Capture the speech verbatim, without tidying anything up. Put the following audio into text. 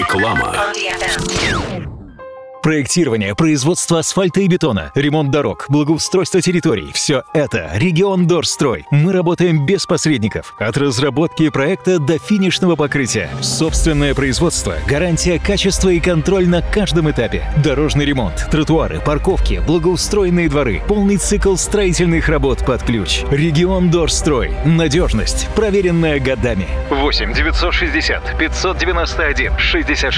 Реклама. Проектирование, производство асфальта и бетона, ремонт дорог, благоустройство территорий – все это «Региондорстрой». Мы работаем без посредников. От разработки проекта до финишного покрытия. Собственное производство, гарантия качества и контроль на каждом этапе. Дорожный ремонт, тротуары, парковки, благоустроенные дворы. Полный цикл строительных работ под ключ. «Региондорстрой». Надежность, проверенная годами. восемь девятьсот шестьдесят пятьсот девяносто один шестьдесят